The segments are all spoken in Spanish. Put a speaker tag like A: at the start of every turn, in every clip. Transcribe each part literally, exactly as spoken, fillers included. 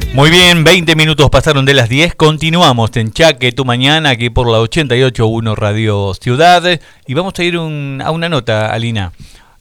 A: Muy bien, veinte minutos pasaron de las diez, continuamos en Chaque Tu Mañana, aquí por la ochenta y ocho punto uno Radio Ciudad, y vamos a ir un, a una nota, Alina.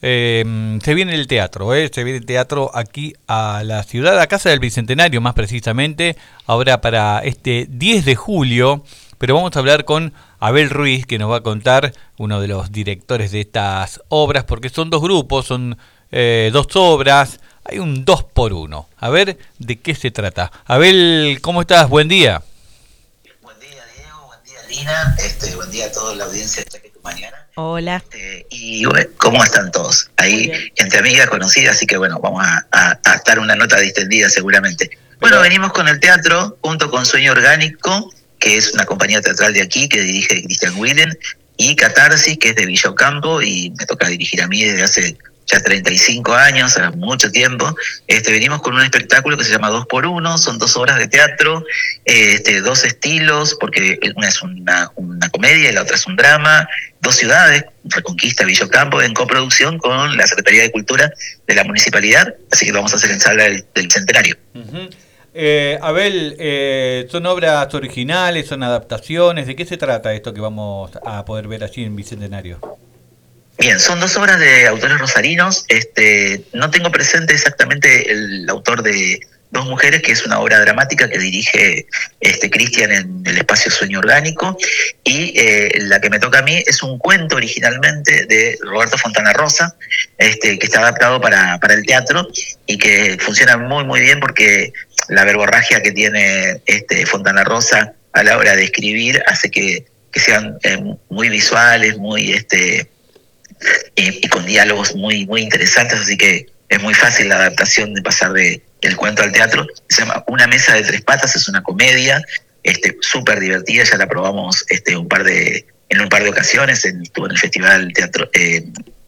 A: Eh, se viene el teatro, ¿eh? se viene el teatro aquí a la ciudad, a Casa del Bicentenario más precisamente, ahora para este diez de julio, pero vamos a hablar con Abel Ruiz, que nos va a contar, uno de los directores de estas obras, porque son dos grupos, son eh, dos obras. Hay un dos por uno. A ver de qué se trata. Abel, ¿cómo estás? Buen día.
B: Buen día, Diego. Buen día, Lina. Este, buen día a toda la audiencia de Chaque Tu Mañana.
C: Hola.
B: Este, y bueno, ¿cómo están todos? Ahí, entre amigas conocidas, así que bueno, vamos a, a, a estar una nota distendida seguramente. Bueno, Pero... venimos con el teatro, junto con Sueño Orgánico, que es una compañía teatral de aquí, que dirige Cristian Willen, y Catarsis, que es de Villa Ocampo, y me toca dirigir a mí desde hace ya treinta y cinco años, hace mucho tiempo. Este, venimos con un espectáculo que se llama dos por uno, son dos obras de teatro, este, dos estilos, porque una es una, una comedia y la otra es un drama, dos ciudades, Reconquista, Villa Ocampo, en coproducción con la Secretaría de Cultura de la Municipalidad, así que lo vamos a hacer en sala del, del Centenario.
A: Uh-huh. Eh, Abel, eh, ¿son obras originales, son adaptaciones? ¿De qué se trata esto que vamos a poder ver allí en Bicentenario?
B: Bien, son dos obras de autores rosarinos. Este, no tengo presente exactamente el autor de Dos Mujeres, que es una obra dramática que dirige este Cristian en el espacio Sueño Orgánico, y eh, la que me toca a mí es un cuento originalmente de Roberto Fontana Rosa, este, que está adaptado para, para el teatro y que funciona muy muy bien porque la verborragia que tiene este Fontana Rosa a la hora de escribir hace que, que sean eh, muy visuales, muy este y, y con diálogos muy muy interesantes, así que es muy fácil la adaptación de pasar de, del cuento al teatro. Se llama Una mesa de tres patas, es una comedia este súper divertida, ya la probamos este un par de en un par de ocasiones, en, estuvo en el festival teatro eh,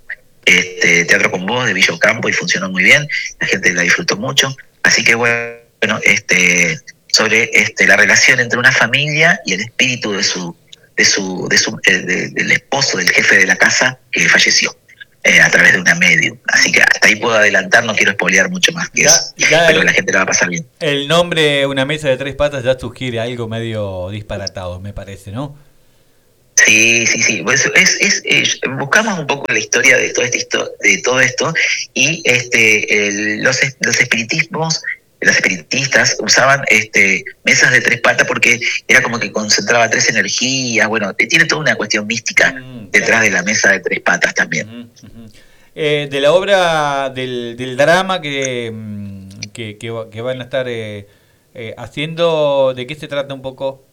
B: este Teatro con Voz de Villa Ocampo y funcionó muy bien, la gente la disfrutó mucho, así que bueno, este sobre este la relación entre una familia y el espíritu de su de su, de su de, de, del esposo del jefe de la casa que falleció eh, a través de una medium. Así que hasta ahí puedo adelantar, no quiero spoilear mucho más que ya, eso, ya pero el, la gente la va a pasar bien.
A: El nombre Una mesa de tres patas ya sugiere algo medio disparatado, me parece, ¿no?
B: Sí, sí, sí. Pues es, es, es, buscamos un poco la historia de todo esto, de todo esto y este el, los, los espiritismos los espiritistas usaban este mesas de tres patas porque era como que concentraba tres energías. Bueno, tiene toda una cuestión mística mm, detrás claro. de la mesa de tres patas también.
A: Uh-huh, uh-huh. Eh, de la obra del, del drama que, que, que, que van a estar eh, eh, haciendo, ¿de qué se trata un poco?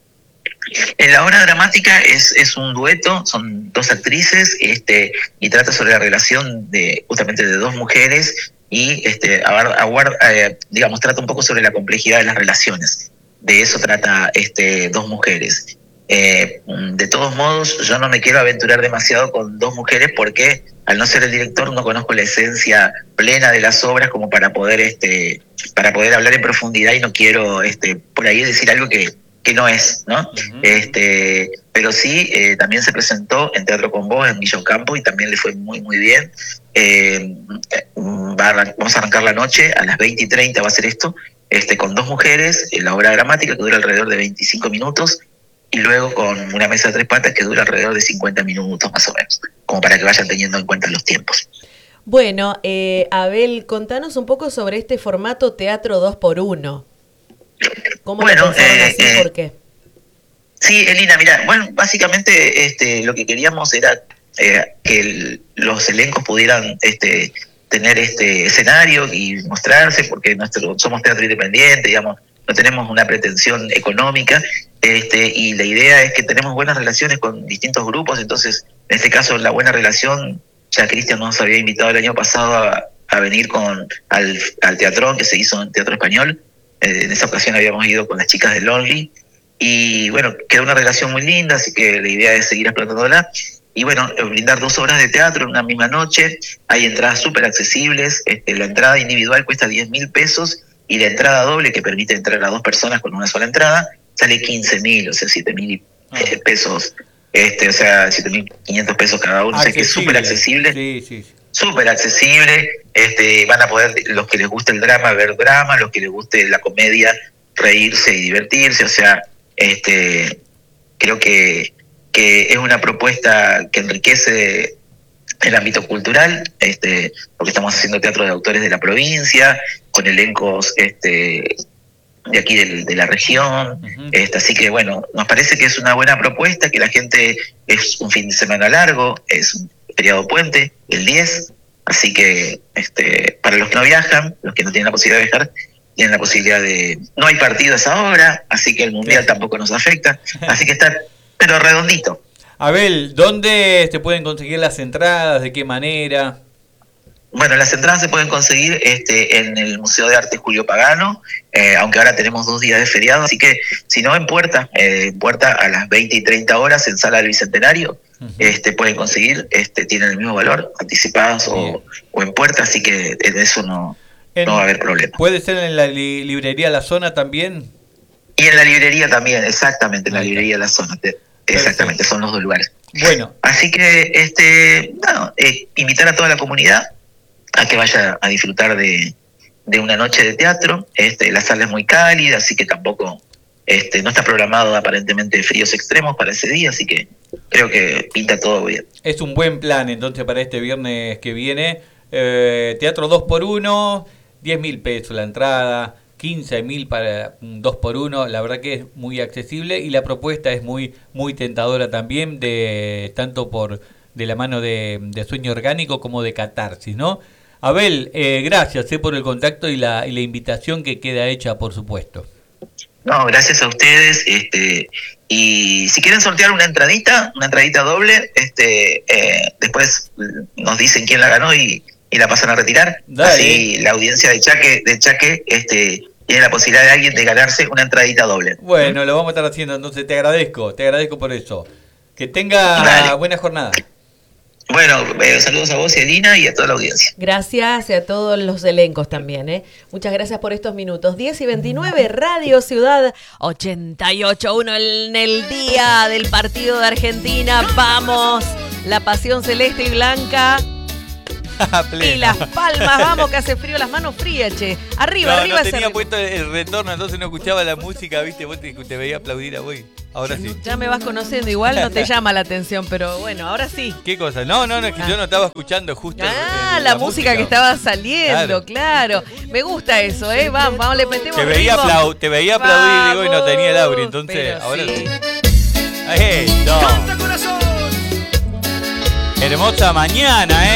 B: En la obra dramática es, es un dueto, son dos actrices este y trata sobre la relación de justamente de dos mujeres y este aguarda, eh, digamos trata un poco sobre la complejidad de las relaciones. De eso trata este Dos Mujeres. Eh, de todos modos, yo no me quiero aventurar demasiado con Dos Mujeres porque al no ser el director no conozco la esencia plena de las obras como para poder este para poder hablar en profundidad y no quiero este por ahí decir algo que que no es, ¿no? Uh-huh. Este, pero sí, eh, también se presentó en Teatro con Voz en Villa Ocampo y también le fue muy, muy bien. Eh, va a, vamos a arrancar la noche, a las veinte y treinta va a ser esto, este, con Dos Mujeres, en la obra dramática que dura alrededor de veinticinco minutos, y luego con Una mesa de tres patas que dura alrededor de cincuenta minutos más o menos, como para que vayan teniendo en cuenta los tiempos.
C: Bueno, eh, Abel, contanos un poco sobre este formato teatro dos por uno. ¿Cómo
B: bueno,
C: lo pensaron
B: eh,
C: así?
B: eh,
C: ¿Por qué?
B: Sí, Elina, mira, bueno, básicamente este, lo que queríamos era eh, que el, los elencos pudieran este, tener este escenario y mostrarse, porque nuestro somos teatro independiente, digamos, no tenemos una pretensión económica, este, y la idea es que tenemos buenas relaciones con distintos grupos, entonces, en este caso, la buena relación, ya Cristian nos había invitado el año pasado a, a venir con al, al teatrón que se hizo en Teatro Español. En esa ocasión habíamos ido con las chicas de Lonely y bueno, quedó una relación muy linda, así que la idea es seguir explotándola y bueno, brindar dos obras de teatro en una misma noche. Hay entradas súper accesibles, este, la entrada individual cuesta diez mil pesos y la entrada doble, que permite entrar a dos personas con una sola entrada, sale quince mil, o sea, siete mil ah. eh, pesos, este, o sea, siete mil quinientos pesos cada uno, o sea que es súper accesible.
A: Sí, sí, sí.
B: Súper accesible, este, van a poder, los que les guste el drama, ver drama, los que les guste la comedia, reírse y divertirse, o sea, este creo que, que es una propuesta que enriquece el ámbito cultural, este, porque estamos haciendo teatro de autores de la provincia, con elencos este, de aquí del, de la región, uh-huh. este, así que bueno, nos parece que es una buena propuesta, que la gente, es un fin de semana largo, es un feriado puente, el diez, así que este, para los que no viajan, los que no tienen la posibilidad de viajar, tienen la posibilidad de... No hay partido a esa hora, así que el Mundial tampoco nos afecta, así que está, pero redondito.
A: Abel, ¿dónde se pueden conseguir las entradas? ¿De qué manera?
B: Bueno, las entradas se pueden conseguir este, en el Museo de Arte Julio Pagano, eh, aunque ahora tenemos dos días de feriado, así que si no en Puerta, eh, en Puerta a las veinte y treinta horas en Sala del Bicentenario, uh-huh. este, pueden conseguir, este, tienen el mismo valor, anticipadas o, o en Puerta, así que de eso no, en, no va a haber problema.
A: ¿Puede ser en la li- librería La Zona también?
B: Y en la librería también, exactamente, en la librería La Zona. Te, Exactamente, son los dos lugares.
A: Bueno.
B: Así que, este, no, eh, invitar a toda la comunidad a que vaya a disfrutar de, de una noche de teatro. Este, la sala es muy cálida, así que tampoco, este, no está programado aparentemente fríos extremos para ese día, así que creo que pinta todo bien.
A: Es un buen plan entonces para este viernes que viene. Eh, teatro dos por uno, diez mil pesos la entrada. quince mil para un dos por uno, la verdad que es muy accesible y la propuesta es muy muy tentadora también, de tanto por de la mano de, de Sueño Orgánico como de Catarsis, ¿no? Abel, eh, gracias eh, por el contacto y la, y la invitación que queda hecha, por supuesto.
B: No, gracias a ustedes, este y si quieren sortear una entradita, una entradita doble, este eh, después nos dicen quién la ganó y y la pasan a retirar. Dale. Así la audiencia de Chaque, de Chaque este, tiene la posibilidad de alguien de ganarse una entradita doble.
A: Bueno, ¿Mm? Lo vamos a estar haciendo, entonces te agradezco, te agradezco por eso. Que tenga Dale. buena jornada.
B: Bueno, eh, saludos a vos y a Lina y a toda la audiencia.
C: Gracias y a todos los elencos también. ¿eh? Muchas gracias por estos minutos. diez y veintinueve, Radio Ciudad ochenta y ocho punto uno en el día del partido de Argentina. Vamos, la pasión celeste y blanca. Y las palmas, vamos, que hace frío, las manos frías, che. Arriba,
A: no,
C: arriba.
A: No tenía
C: ese...
A: puesto el retorno, entonces no escuchaba la música, viste, vos te, te veía aplaudir a vos. Ahora sí.
C: Ya me vas conociendo, igual no te llama la atención, pero bueno, ahora sí.
A: ¿Qué cosa? No, no, no, es que ah. yo no estaba escuchando justo.
C: Ah,
A: el,
C: la, la música, música que estaba saliendo, claro. claro. Me gusta eso, ¿eh? Vamos, vamos, le metemos
A: te veía aplau- Te veía aplaudir, digo, y no tenía el audio, entonces ahora sí. sí. Ahí, no. Hermosa mañana, ¿eh?